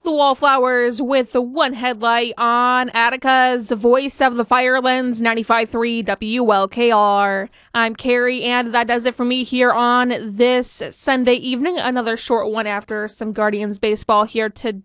the Wallflowers with the one headlight on Attica's Voice of the Firelands 95.3 WLKR. I'm Carrie, and that does it for me here on this Sunday evening. Another short one after some Guardians baseball here today.